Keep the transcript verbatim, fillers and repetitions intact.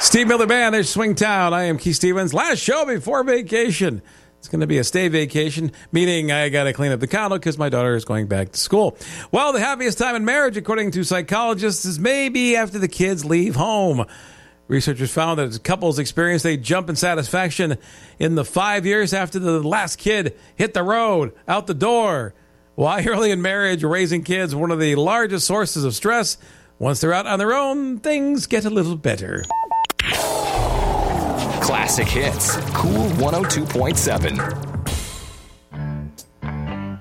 Steve Miller Band, there's Swingtown. I am Keith Stevens. Last show before vacation. It's going to be a stay vacation, meaning I got to clean up the condo because my daughter is going back to school. Well, the happiest time in marriage, according to psychologists, is maybe after the kids leave home. Researchers found that couples experience a jump in satisfaction in the five years after the last kid hit the road, out the door. Why early in marriage, raising kids, one of the largest sources of stress. Once they're out on their own, things get a little better. Classic Hits, Cool one oh two point seven.